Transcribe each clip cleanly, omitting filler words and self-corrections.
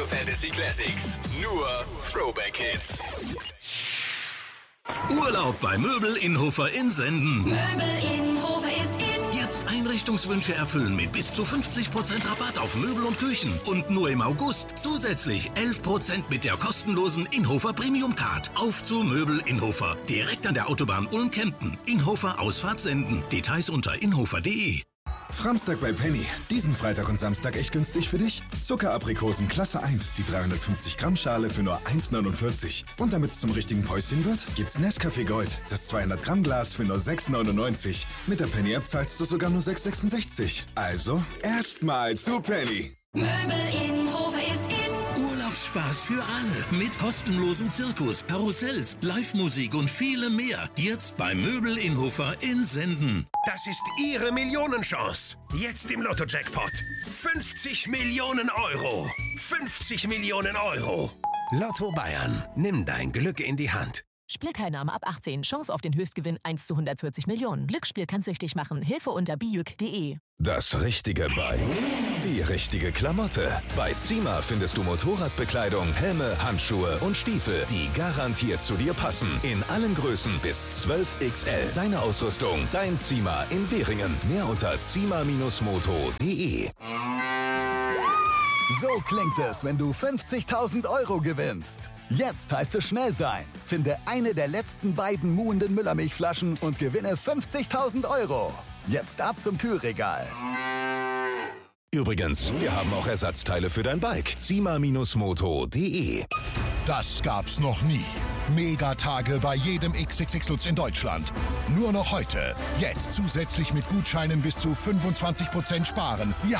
Radio Fantasy Classics. Nur Throwback Hits. Urlaub bei Möbel Innhofer in Senden. Möbel Innhofer ist in. Jetzt Einrichtungswünsche erfüllen mit bis zu 50% Rabatt auf Möbel und Küchen. Und nur im August zusätzlich 11% mit der kostenlosen Innhofer Premium Card. Auf zu Möbel Innhofer. Direkt an der Autobahn Ulm-Kempten. Innhofer Ausfahrt Senden. Details unter innhofer.de. Framstag bei Penny. Diesen Freitag und Samstag echt günstig für dich. Zuckeraprikosen Klasse 1, die 350 Gramm Schale für nur 1,49. Und damit es zum richtigen Päuschen wird, gibt's Nescafé Gold, das 200 Gramm Glas für nur 6,99. Mit der Penny App zahlst du sogar nur 6,66. Also, erstmal zu Penny. Möbel Innhofer ist in. Urlaubsspaß für alle mit kostenlosem Zirkus, Karussells, Live-Musik und vielem mehr. Jetzt bei Möbel Innhofer in Senden. Das ist Ihre Millionenchance. Jetzt im Lotto-Jackpot. 50 Millionen Euro. 50 Millionen Euro. Lotto Bayern. Nimm dein Glück in die Hand. Spielteilnahme ab 18. Chance auf den Höchstgewinn 1 zu 140 Millionen. Glücksspiel kann süchtig machen. Hilfe unter bijuk.de. Das richtige Bike, die richtige Klamotte. Bei Zima findest du Motorradbekleidung, Helme, Handschuhe und Stiefel, die garantiert zu dir passen. In allen Größen bis 12XL. Deine Ausrüstung, dein Zima in Währingen. Mehr unter zima-moto.de. So klingt es, wenn du 50.000 Euro gewinnst. Jetzt heißt es schnell sein. Finde eine der letzten beiden muhenden Müllermilchflaschen und gewinne 50.000 Euro. Jetzt ab zum Kühlregal. Übrigens, wir haben auch Ersatzteile für dein Bike. zima-moto.de. Das gab's noch nie. Megatage bei jedem XXX Lutz in Deutschland. Nur noch heute. Jetzt zusätzlich mit Gutscheinen bis zu 25% sparen. Ja,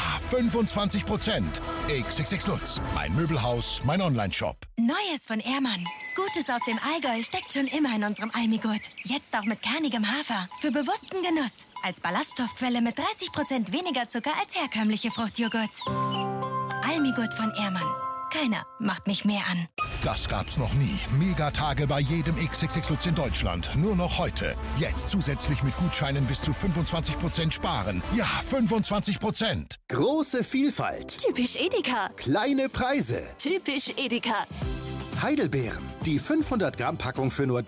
25%. XXX Lutz. Mein Möbelhaus, mein Onlineshop. Neues von Ehrmann. Gutes aus dem Allgäu steckt schon immer in unserem Almigurt. Jetzt auch mit kernigem Hafer. Für bewussten Genuss. Als Ballaststoffquelle mit 30% weniger Zucker als herkömmliche Fruchtjoghurts. Almigurt von Ehrmann. Keiner macht mich mehr an. Das gab's noch nie. Megatage bei jedem XXX Lutz in Deutschland. Nur noch heute. Jetzt zusätzlich mit Gutscheinen bis zu 25% sparen. Ja, 25%. Große Vielfalt. Typisch Edeka. Kleine Preise. Typisch Edeka. Heidelbeeren. Die 500 Gramm Packung für nur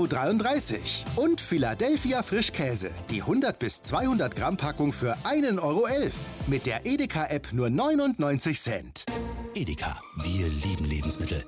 3,33 €. Und Philadelphia Frischkäse. Die 100 bis 200 Gramm Packung für 1,11 €. Mit der Edeka-App nur 99 Cent. Edeka, wir lieben Lebensmittel.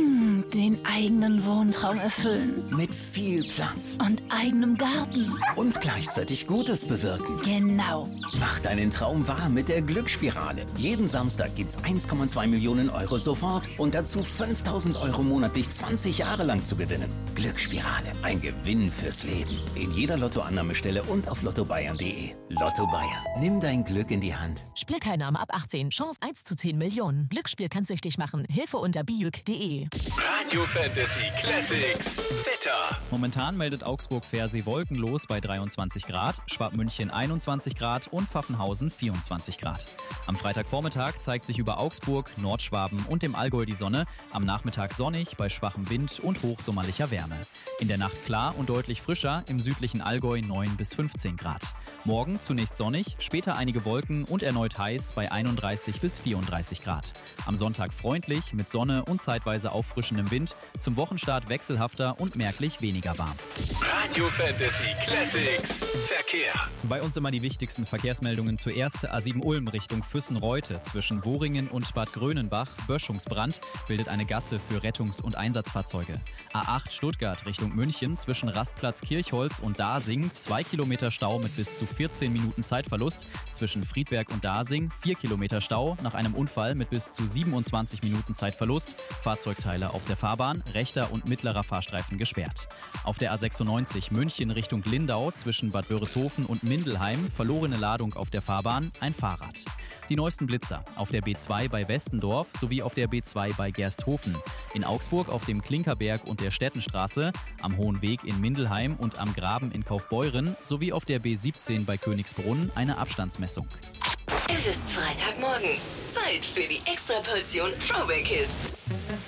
Den eigenen Wohntraum erfüllen. Mit viel Platz. Und eigenem Garten. Und gleichzeitig Gutes bewirken. Genau. Mach deinen Traum wahr mit der Glücksspirale. Jeden Samstag gibt's 1,2 Millionen Euro sofort und dazu 5.000 Euro monatlich 20 Jahre lang zu gewinnen. Glücksspirale, ein Gewinn fürs Leben. In jeder Lottoannahmestelle und auf lottobayern.de. Lotto Bayern, nimm dein Glück in die Hand. Spielteilnahme ab 18. Chance 1 zu 10 Millionen. Glücksspiel kann süchtig machen. Hilfe unter bijuk.de. Radio Fantasy Classics. Wetter. Momentan meldet Augsburg-Pfersee wolkenlos bei 23 Grad, Schwabmünchen 21 Grad und Pfaffenhausen 24 Grad. Am Freitagvormittag zeigt sich über Augsburg, Nordschwaben und dem Allgäu die Sonne, am Nachmittag sonnig bei schwachem Wind und hochsommerlicher Wärme. In der Nacht klar und deutlich frischer, im südlichen Allgäu 9 bis 15 Grad. Morgen zunächst sonnig, später einige Wolken und erneut heiß bei 31 bis 34 Grad. Am Sonntag freundlich mit Sonne und zeitweise auffrischendem Wind, zum Wochenstart wechselhafter und merklich weniger warm. Radio Fantasy Classics. Verkehr. Bei uns immer die wichtigsten Verkehrsmeldungen. Zuerst A7 Ulm Richtung Füssen-Reute. Zwischen Woringen und Bad Grönenbach Böschungsbrand bildet eine Gasse für Rettungs- und Einsatzfahrzeuge. A8 Stuttgart Richtung München zwischen Rastplatz Kirchholz und Dasing 2 Kilometer Stau mit bis zu 14 Minuten Zeitverlust. Zwischen Friedberg und Dasing 4 Kilometer Stau nach einem Unfall mit bis zu 27 Minuten Zeitverlust. Fahrzeugteile auf der Fahrbahn, rechter und mittlerer Fahrstreifen gesperrt. Auf der A96 München Richtung Lindau zwischen Bad Wörishofen und Mindelheim verlorene Ladung auf der Fahrbahn, ein Fahrrad. Die neuesten Blitzer auf der B2 bei Westendorf sowie auf der B2 bei Gersthofen. In Augsburg auf dem Klinkerberg und der Stettenstraße, am Hohen Weg in Mindelheim und am Graben in Kaufbeuren sowie auf der B17 bei Königsbrunn eine Abstandsmessung. Es ist Freitagmorgen. Zeit für die Extraportion Throwback Hits.